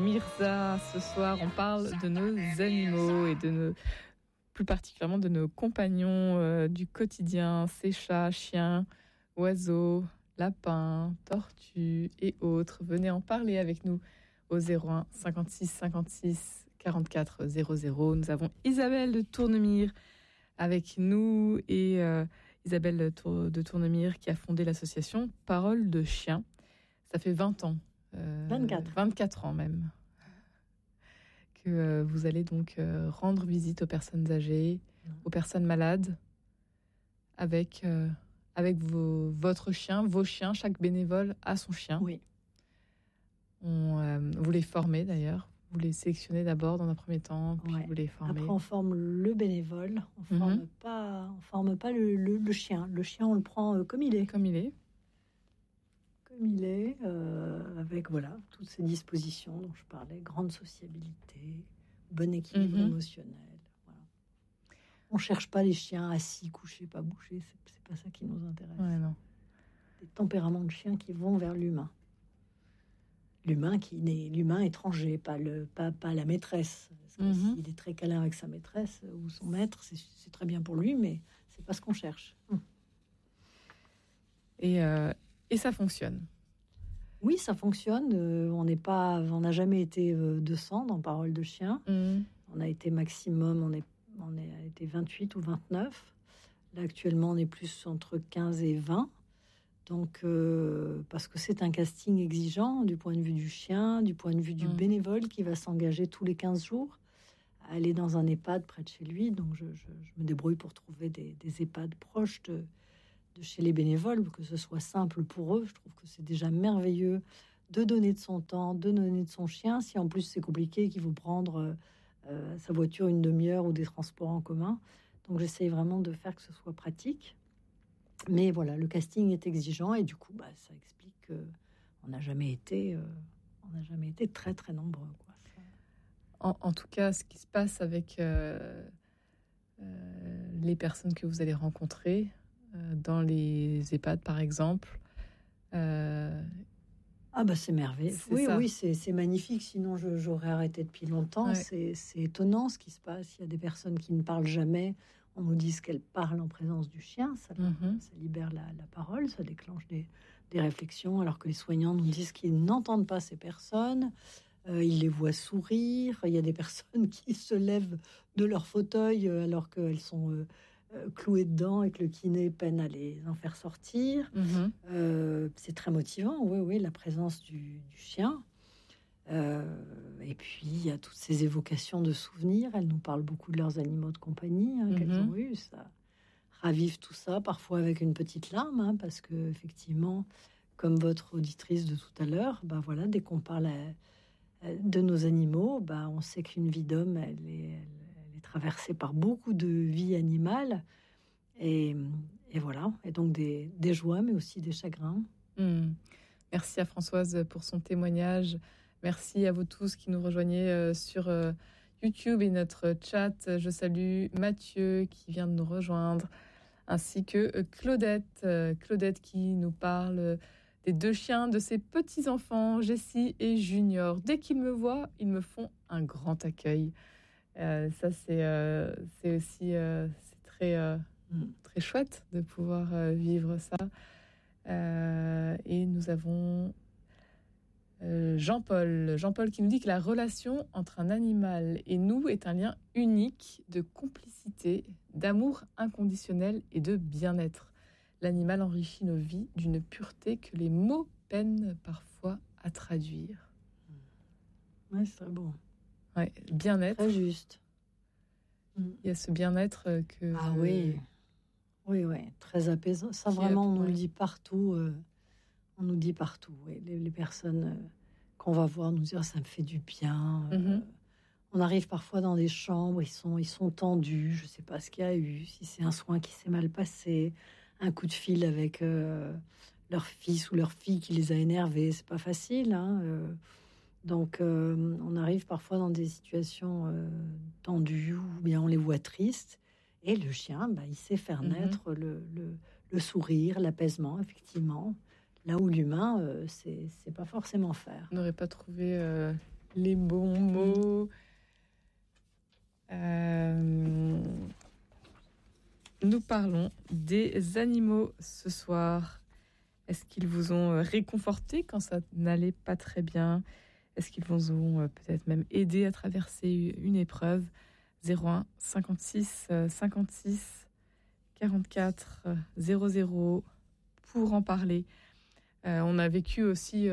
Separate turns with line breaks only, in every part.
Mirza. Ce soir, on parle de nos animaux et plus particulièrement de nos compagnons du quotidien, ces chats, chiens, oiseaux, lapins, tortues et autres. Venez en parler avec nous au 01 56 56 44 00. Nous avons Isabelle de Tournemire avec nous et Isabelle de Tournemire qui a fondé l'association Parole de Chien. Ça fait 20 ans. 24 ans même. Que vous allez donc rendre visite aux personnes âgées, aux personnes malades, avec votre chien, vos chiens. Chaque bénévole a son chien.
Oui.
Vous les formez d'ailleurs. Vous les sélectionnez d'abord dans un premier temps, puis vous les formez.
Après, on forme le bénévole. On forme pas le chien. Le chien, on le prend comme il est.
Comme il est.
Avec toutes ces dispositions dont je parlais, grande sociabilité, bon équilibre émotionnel. Voilà. On cherche pas les chiens assis, couchés, pas bouchés. C'est pas ça qui nous intéresse.
Ouais, non.
Des tempéraments de chiens qui vont vers l'humain. L'humain étranger, pas la maîtresse. Parce que s'il est très câlin avec sa maîtresse ou son maître, c'est très bien pour lui, mais c'est pas ce qu'on cherche.
Et ça fonctionne.
Oui, ça fonctionne. On n'a jamais été 200 dans Parole de Chien. On a été maximum, on a été 28 ou 29. Là, actuellement, on est plus entre 15 et 20. Donc, parce que c'est un casting exigeant du point de vue du chien, du point de vue du bénévole qui va s'engager tous les 15 jours à aller dans un EHPAD près de chez lui. Donc, je me débrouille pour trouver des EHPAD proches de chez les bénévoles, que ce soit simple pour eux. Je trouve que c'est déjà merveilleux de donner de son temps, de donner de son chien. Si en plus c'est compliqué, qu'il faut prendre sa voiture une demi-heure ou des transports en commun. Donc j'essaye vraiment de faire que ce soit pratique. Mais voilà, le casting est exigeant et du coup, ça explique qu'on n'a jamais été très très nombreux, quoi.
En tout cas, ce qui se passe avec les personnes que vous allez rencontrer dans les EHPAD, par exemple.
C'est merveilleux. Oui, c'est magnifique. Sinon, j'aurais arrêté depuis longtemps. Ouais. C'est étonnant ce qui se passe. Il y a des personnes qui ne parlent jamais. On nous dit qu'elles parlent en présence du chien. Ça libère la parole, ça déclenche des réflexions, alors que les soignants nous disent qu'ils n'entendent pas ces personnes. Ils les voient sourire. Il y a des personnes qui se lèvent de leur fauteuil alors qu'elles sont clouées dedans et que le kiné peine à les en faire sortir. C'est très motivant, oui, la présence du chien. Et puis, il y a toutes ces évocations de souvenirs. Elles nous parlent beaucoup de leurs animaux de compagnie qu'elles ont eus. Ça ravive tout ça, parfois avec une petite larme, parce que effectivement, comme votre auditrice de tout à l'heure, dès qu'on parle de nos animaux, on sait qu'une vie d'homme, elle est traversée par beaucoup de vies animales. Et voilà. Et donc des joies, mais aussi des chagrins.
Merci à Françoise pour son témoignage. Merci à vous tous qui nous rejoignez sur YouTube et notre chat. Je salue Mathieu qui vient de nous rejoindre, ainsi que Claudette. Claudette qui nous parle des deux chiens de ses petits-enfants, Jessie et Junior. Dès qu'ils me voient, ils me font un grand accueil. Ça, c'est aussi c'est très chouette de pouvoir vivre ça. Et nous avons Jean-Paul qui nous dit que la relation entre un animal et nous est un lien unique de complicité, d'amour inconditionnel et de bien-être. L'animal enrichit nos vies d'une pureté que les mots peinent parfois à traduire.
Ouais, c'est très beau.
Ouais, bien-être.
Très juste.
Il y a ce bien-être que...
Ah oui, très apaisant. Ça, vraiment, on nous le dit partout. On nous dit partout. Oui. Les personnes qu'on va voir nous dire ça me fait du bien. On arrive parfois dans des chambres, ils sont tendus. Je ne sais pas ce qu'il y a eu, si c'est un soin qui s'est mal passé, un coup de fil avec leur fils ou leur fille qui les a énervés. C'est pas facile. Donc, on arrive parfois dans des situations tendues ou bien on les voit tristes. Et le chien, il sait faire naître le sourire, l'apaisement, effectivement. Là où l'humain, c'est pas forcément faire.
On n'aurait pas trouvé les bons mots. Nous parlons des animaux ce soir. Est-ce qu'ils vous ont réconforté quand ça n'allait pas très bien? Est-ce qu'ils vous ont peut-être même aidé à traverser une épreuve? 01 56 56 44 00 pour en parler. On a vécu aussi,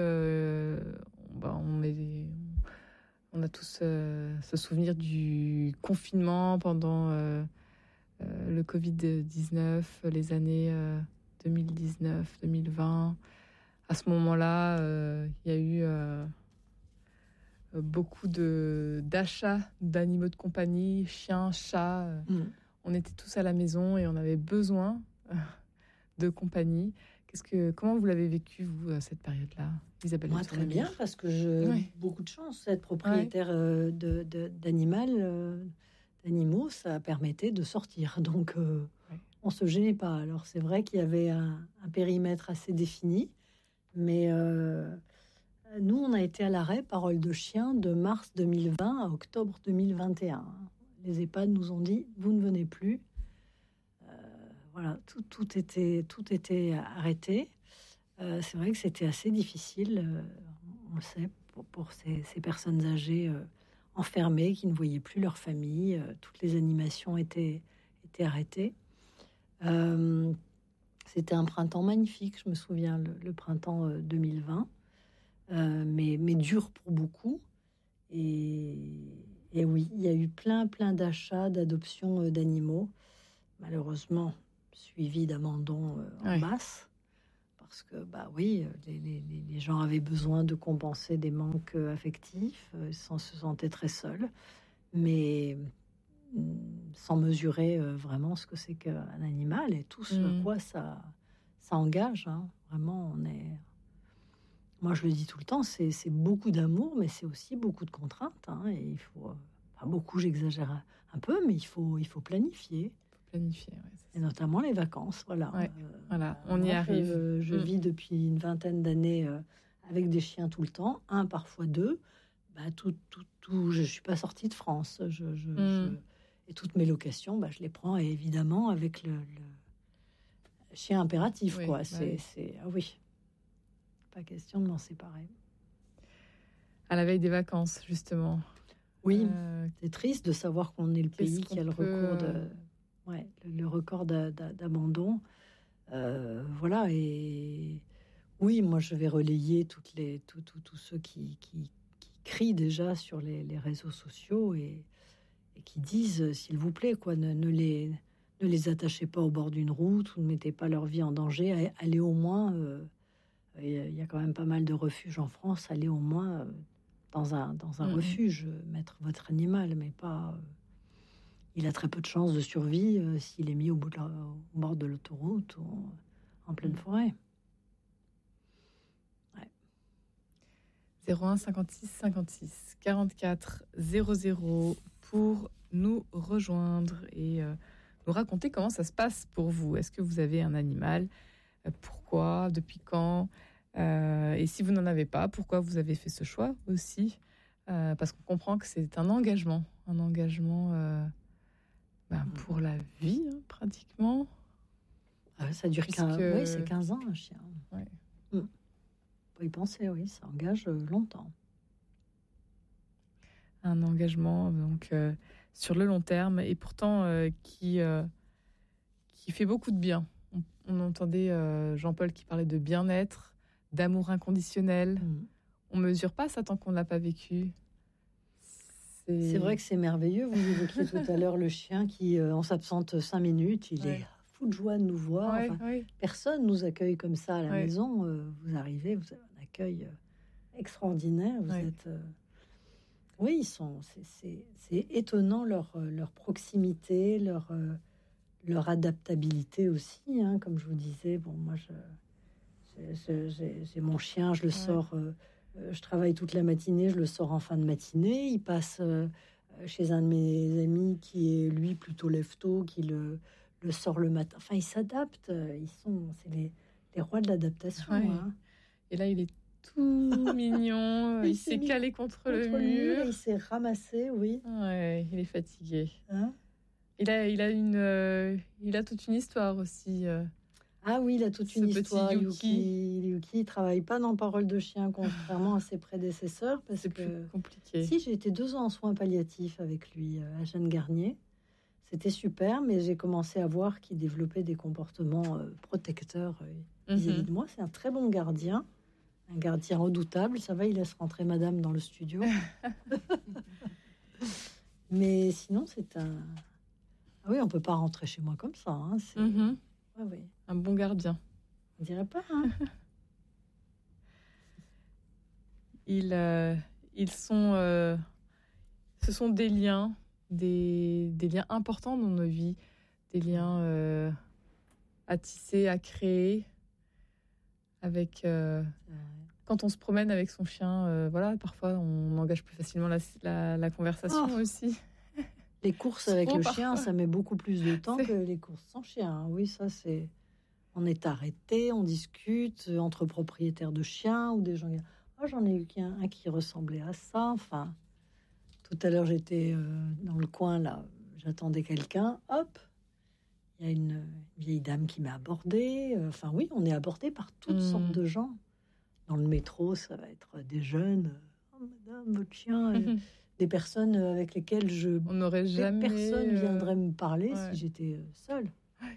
on a tous ce souvenir du confinement pendant le Covid-19, les années 2019-2020. À ce moment-là, il y a eu beaucoup d'achats d'animaux de compagnie, chiens, chats. On était tous à la maison et on avait besoin de compagnie. Comment vous l'avez vécu, vous, cette période-là, Isabelle?
Moi, très bien, parce que j'ai beaucoup de chance. Être propriétaire d'animaux, ça permettait de sortir. Donc, on ne se gênait pas. Alors, c'est vrai qu'il y avait un périmètre assez défini, mais nous, on a été à l'arrêt, parole de chien, de mars 2020 à octobre 2021. Les EHPAD nous ont dit, vous ne venez plus. Voilà, tout était arrêté. C'est vrai que c'était assez difficile, on le sait, pour ces personnes âgées enfermées qui ne voyaient plus leur famille. Toutes les animations étaient arrêtées. C'était un printemps magnifique, je me souviens, le printemps 2020, mais dur pour beaucoup. Et oui, il y a eu plein d'achats, d'adoptions d'animaux, malheureusement suivi d'abandons en masse. Parce que, les gens avaient besoin de compenser des manques affectifs, se sentaient très seuls, mais sans mesurer vraiment ce que c'est qu'un animal et tout ce à quoi ça engage. Hein. Vraiment, moi, je le dis tout le temps, c'est beaucoup d'amour, mais c'est aussi beaucoup de contraintes. Hein, et il faut, beaucoup, j'exagère un peu, mais il faut planifier. Et notamment les vacances, voilà.
On y arrive.
Je vis depuis une vingtaine d'années avec des chiens tout le temps, un, parfois deux. Je suis pas sortie de France. Et toutes mes locations, je les prends évidemment avec le chien impératif, quoi. Pas question de m'en séparer.
À la veille des vacances, justement.
Oui, c'est triste de savoir qu'on est le pays qui a le recours le record d'abandon. Voilà, et oui, moi je vais relayer tous ceux qui crient déjà sur les réseaux sociaux et qui disent, s'il vous plaît, quoi, ne les attachez pas au bord d'une route ou ne mettez pas leur vie en danger. Allez au moins, il y a quand même pas mal de refuges en France, allez au moins dans un refuge, mettre votre animal, mais pas... il a très peu de chances de survie s'il est mis au bord de l'autoroute ou en pleine forêt.
01 56 56 44 00 pour nous rejoindre et nous raconter comment ça se passe pour vous. Est-ce que vous avez un animal? Pourquoi? Depuis quand? Et si vous n'en avez pas, pourquoi vous avez fait ce choix aussi? Parce qu'on comprend que c'est un engagement pour la vie, hein, pratiquement.
Ça dure c'est 15 ans, un chien. Ouais. Faut y penser, oui, ça engage longtemps.
Un engagement donc sur le long terme et pourtant qui fait beaucoup de bien. On entendait Jean-Paul qui parlait de bien-être, d'amour inconditionnel. On mesure pas ça tant qu'on ne l'a pas vécu.
C'est vrai que c'est merveilleux. Vous évoquiez tout à l'heure le chien qui, en s'absente 5 minutes, il est fou de joie de nous voir. Personne nous accueille comme ça à la maison. Vous arrivez, vous avez un accueil extraordinaire. Vous êtes... Oui, c'est étonnant leur proximité, leur adaptabilité aussi. Hein, comme je vous disais, moi, j'ai mon chien, je le sors... je travaille toute la matinée, je le sors en fin de matinée. Il passe chez un de mes amis qui est, lui, plutôt lève-tôt, qui le sort le matin. Enfin, ils s'adaptent. C'est les rois de l'adaptation.
Hein. Et là, il est tout mignon. Il s'est calé contre le mur.
Il s'est ramassé, oui.
Ouais, il est fatigué. Hein, il a toute une histoire aussi.
Ah oui, il a toute une histoire. Yuki ne travaille pas dans Parole de chien, contrairement à ses prédécesseurs.
C'est plus compliqué.
Si, j'ai été 2 ans en soins palliatifs avec lui à Jeanne Garnier. C'était super, mais j'ai commencé à voir qu'il développait des comportements protecteurs vis-à-vis de moi. C'est un très bon gardien, un gardien redoutable. Ça va, il laisse rentrer madame dans le studio. Mais sinon, c'est un... Ah oui, on peut pas rentrer chez moi comme ça. Hein. C'est...
Oui. Un bon gardien.
On dirait pas, hein.
Ce sont des liens, des liens importants dans nos vies, des liens à tisser, à créer. Avec quand on se promène avec son chien, voilà, parfois on engage plus facilement la conversation aussi.
Les courses avec le chien, ça met beaucoup plus de temps que les courses sans chien. Oui, ça c'est... On est arrêté, on discute entre propriétaires de chiens ou des gens... Oh, j'en ai eu un qui ressemblait à ça. Enfin, tout à l'heure, j'étais dans le coin, là, j'attendais quelqu'un. Hop, il y a une vieille dame qui m'a abordée. Enfin, oui, on est abordé par toutes sortes de gens. Dans le métro, ça va être des jeunes. Oh, madame, votre chien... des personnes avec lesquelles
on n'aurait jamais...
Personne viendrait me parler si j'étais seule.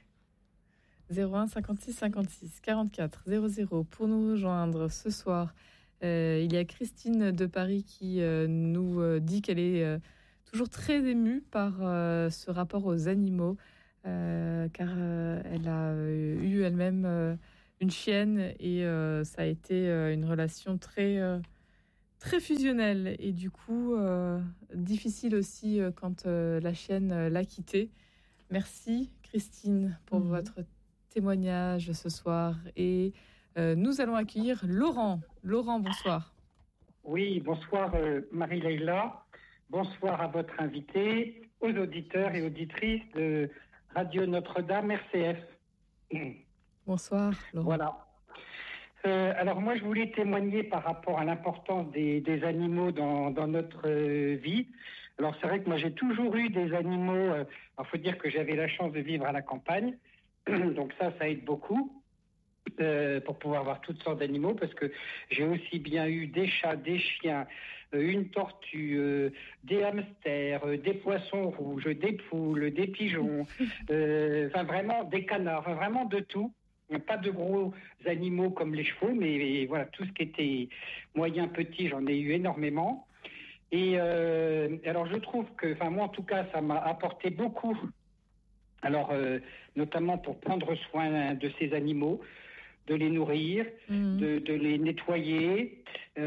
01 56 56 44 00 pour nous rejoindre ce soir. Il y a Christine de Paris qui nous dit qu'elle est toujours très émue par ce rapport aux animaux, car elle a eu elle-même une chienne et ça a été une relation très fusionnelle et du coup difficile aussi quand la chienne l'a quittée. Merci Christine pour votre témoignage ce soir et nous allons accueillir Laurent. Laurent, bonsoir.
Oui, bonsoir Marie-Leila. Bonsoir à votre invité, aux auditeurs et auditrices de Radio Notre-Dame RCF.
Bonsoir Laurent.
Voilà. Alors moi, je voulais témoigner par rapport à l'importance des animaux dans notre vie. Alors c'est vrai que moi, j'ai toujours eu des animaux. Il faut dire que j'avais la chance de vivre à la campagne. Donc ça aide beaucoup pour pouvoir avoir toutes sortes d'animaux, parce que j'ai aussi bien eu des chats, des chiens, une tortue, des hamsters, des poissons rouges, des poules, des pigeons, enfin vraiment des canards, enfin vraiment de tout. Pas de gros animaux comme les chevaux, mais voilà, tout ce qui était moyen, petit, j'en ai eu énormément. Et alors je trouve que, enfin moi en tout cas, ça m'a apporté beaucoup. Alors notamment pour prendre soin de ces animaux, de les nourrir, de les nettoyer.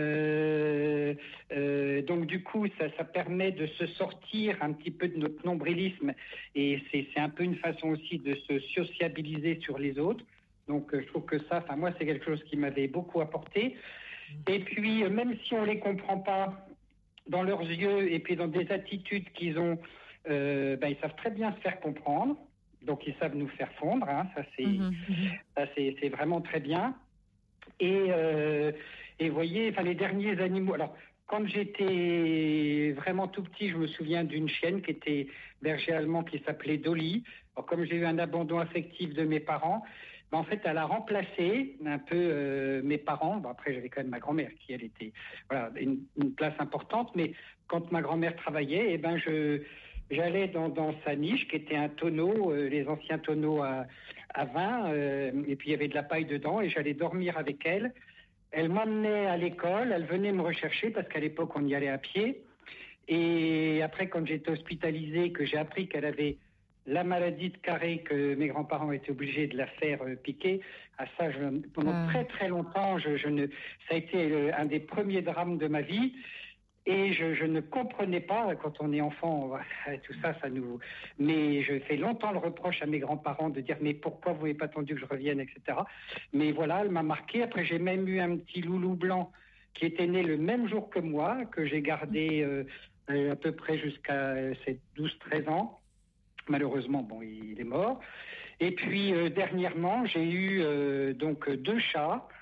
Donc du coup, ça permet de se sortir un petit peu de notre nombrilisme, et c'est un peu une façon aussi de se sociabiliser sur les autres. Donc je trouve que ça, enfin moi, c'est quelque chose qui m'avait beaucoup apporté. Et puis même si on les comprend pas dans leurs yeux et puis dans des attitudes qu'ils ont, ils savent très bien se faire comprendre. Donc ils savent nous faire fondre, hein, ça c'est vraiment très bien. Et vous voyez, enfin les derniers animaux. Alors quand j'étais vraiment tout petit, je me souviens d'une chienne qui était berger allemand qui s'appelait Dolly. Alors comme j'ai eu un abandon affectif de mes parents, en fait elle a remplacé un peu mes parents. Bon, après j'avais quand même ma grand-mère qui elle était une place importante. Mais quand ma grand-mère travaillait, j'allais dans sa niche qui était un tonneau, les anciens tonneaux à vin, et puis il y avait de la paille dedans, et j'allais dormir avec elle. Elle m'emmenait à l'école, elle venait me rechercher parce qu'à l'époque on y allait à pied. Et après, quand j'étais hospitalisé, que j'ai appris qu'elle avait la maladie de Carré, que mes grands-parents étaient obligés de la faire piquer, à ça, pendant très très longtemps, ça a été un des premiers drames de ma vie. Et je ne comprenais pas, quand on est enfant, tout ça, Mais je fais longtemps le reproche à mes grands-parents de dire « mais pourquoi vous n'avez pas attendu que je revienne ?» etc. Mais voilà, elle m'a marqué. Après, j'ai même eu un petit loulou blanc qui était né le même jour que moi, que j'ai gardé à peu près jusqu'à ses 12-13 ans. Malheureusement, il est mort. Et puis, dernièrement, j'ai eu donc 2 chats.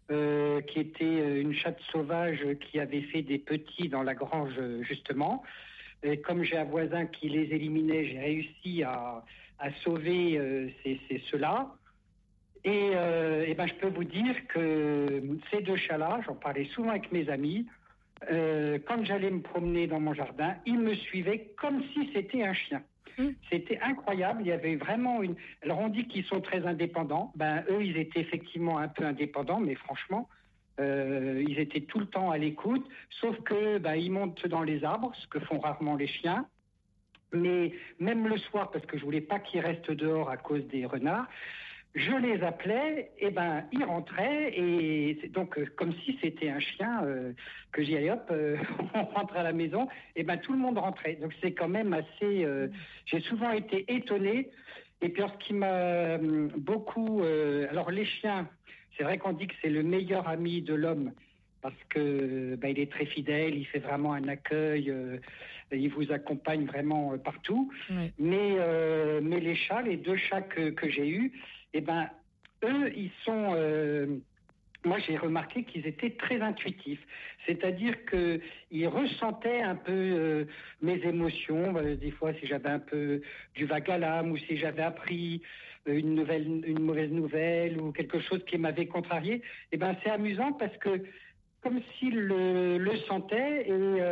qui était une chatte sauvage qui avait fait des petits dans la grange, justement. Et comme j'ai un voisin qui les éliminait, j'ai réussi à sauver ceux-là. Et je peux vous dire que ces 2 chats-là, j'en parlais souvent avec mes amis, quand j'allais me promener dans mon jardin, ils me suivaient comme si c'était un chien. C'était incroyable, il y avait vraiment une... Alors on dit qu'ils sont très indépendants, eux ils étaient effectivement un peu indépendants, mais franchement, ils étaient tout le temps à l'écoute, sauf que ils montent dans les arbres, ce que font rarement les chiens, mais même le soir, parce que je voulais pas qu'ils restent dehors à cause des renards, je les appelais, et ils rentraient, et donc comme si c'était un chien, que j'y allais, on rentre à la maison, et tout le monde rentrait. Donc c'est quand même assez... j'ai souvent été étonné, et puis ce qui m'a beaucoup... alors les chiens, c'est vrai qu'on dit que c'est le meilleur ami de l'homme, parce que il est très fidèle, il fait vraiment un accueil, il vous accompagne vraiment partout. Oui. Mais les chats, les 2 chats que j'ai eus, eux, ils sont... moi, j'ai remarqué qu'ils étaient très intuitifs. C'est-à-dire qu'ils ressentaient un peu mes émotions. Des fois, si j'avais un peu du vague à l'âme ou si j'avais appris une mauvaise nouvelle ou quelque chose qui m'avait contrarié, c'est amusant parce que comme s'ils le sentaient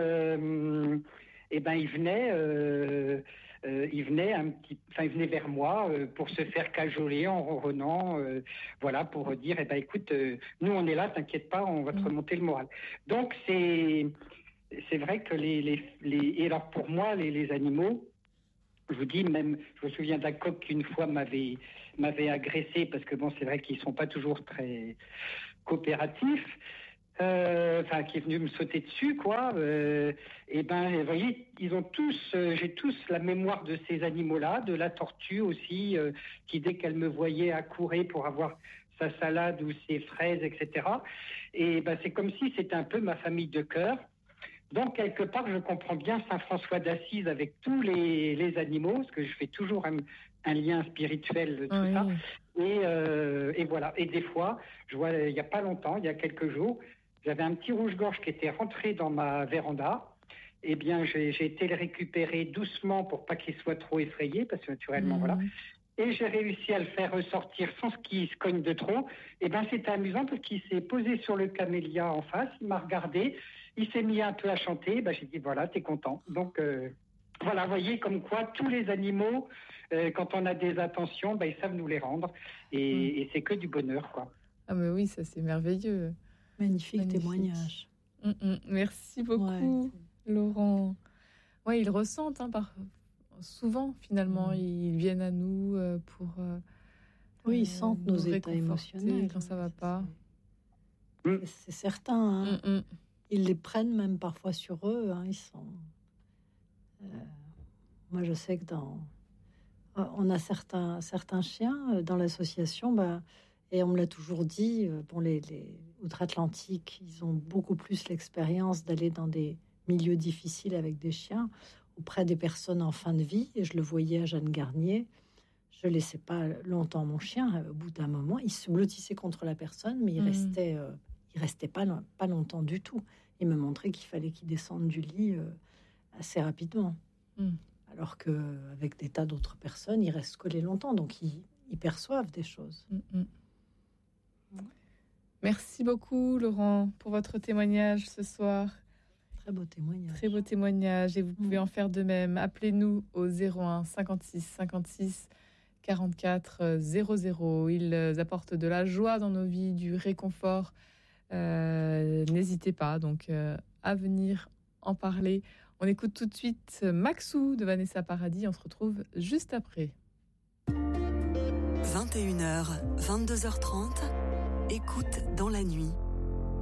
et ils venaient... il venait vers moi pour se faire cajoler en ronronnant, pour dire écoute, nous on est là, t'inquiète pas, on va te remonter le moral. Donc c'est vrai que et alors pour moi les animaux, je vous dis, même je me souviens d'un coq qui une fois m'avait agressé parce que c'est vrai qu'ils sont pas toujours très coopératifs. Qui est venu me sauter dessus, quoi. Vous voyez, ils ont tous, j'ai tous la mémoire de ces animaux-là, de la tortue aussi, qui dès qu'elle me voyait accourait pour avoir sa salade ou ses fraises, etc. Et c'est comme si c'était un peu ma famille de cœur. Donc quelque part, je comprends bien Saint François d'Assise avec tous les animaux, parce que je fais toujours un lien spirituel, tout ça. Et voilà. Et des fois, je vois, il y a pas longtemps, il y a quelques jours, j'avais un petit rouge-gorge qui était rentré dans ma véranda. Eh bien, j'ai été le récupérer doucement pour pas qu'il soit trop effrayé, parce que naturellement, voilà. Et j'ai réussi à le faire ressortir sans qu'il se cogne de trop. Eh bien, c'était amusant parce qu'il s'est posé sur le camélia en face, il m'a regardé, il s'est mis un peu à chanter. J'ai dit, voilà, t'es content. Donc, voilà, vous voyez, comme quoi tous les animaux, quand on a des attentions, ils savent nous les rendre. Et c'est que du bonheur, quoi.
Ah, mais oui, ça, c'est merveilleux.
Magnifique témoignage.
Merci beaucoup, Laurent. Ouais, ils ressentent, souvent, finalement, ils viennent à nous pour...
oui, ils sentent nos états émotionnels.
Quand ça va pas.
C'est certain. Ils les prennent même parfois sur eux. Ils sont... moi, je sais que on a certains chiens dans l'association, et on me l'a toujours dit, les outre-Atlantique, ils ont beaucoup plus l'expérience d'aller dans des milieux difficiles avec des chiens, auprès des personnes en fin de vie. Et je le voyais à Jeanne Garnier, je laissais pas longtemps mon chien. Au bout d'un moment, il se blottissait contre la personne, mais il restait pas longtemps du tout. Il me montrait qu'il fallait qu'il descende du lit assez rapidement. Alors qu'avec des tas d'autres personnes, ils restent collés longtemps, donc ils perçoivent des choses.
Merci beaucoup, Laurent, pour votre témoignage ce soir.
Très beau témoignage.
Très beau témoignage, et vous pouvez en faire de même. Appelez-nous au 01 56 56 44 00. Ils apportent de la joie dans nos vies, du réconfort. N'hésitez pas donc à venir en parler. On écoute tout de suite Maxou de Vanessa Paradis. On se retrouve juste après.
21h, 22h30. Écoute dans la nuit,